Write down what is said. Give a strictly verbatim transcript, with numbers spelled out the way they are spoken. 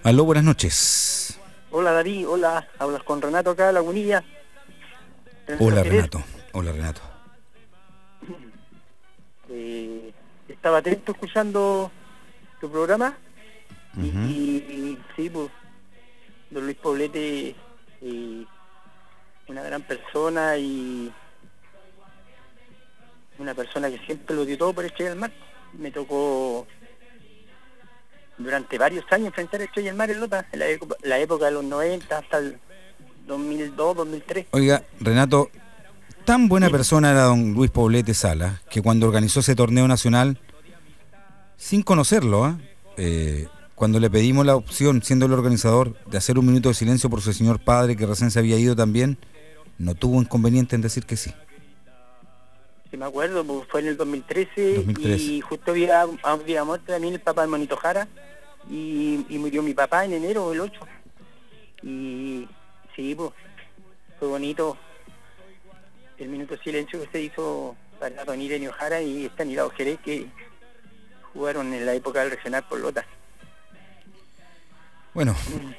Aló, buenas noches. Hola David, hola, hablas con Renato acá, Lagunilla. Hola Renato, hola Renato. Eh, estaba atento escuchando tu programa y, Uh-huh. y, y sí, pues, don Luis Poblete, eh, una gran persona y una persona que siempre lo dio todo por Estrella del Mar. Me tocó durante varios años enfrentar a Estrella del Mar en Lota, en la, época, la época de los noventa hasta el dos mil dos, dos mil tres. Oiga, Renato, tan buena persona era don Luis Poblete Sala, que cuando organizó ese torneo nacional, sin conocerlo, ¿eh? Eh, cuando le pedimos la opción, siendo el organizador, de hacer un minuto de silencio por su señor padre, que recién se había ido también, no tuvo inconveniente en decir que sí. Sí, me acuerdo, pues fue en el dos mil trece dos mil trece. y justo había, había muerto también el papá del Monito Jara y, y murió mi papá en enero, el ocho. Y sí, pues fue bonito el minuto de silencio que se hizo para don Irenio Jara y Estanislao Jerez, que jugaron en la época del regional por Lota. Bueno,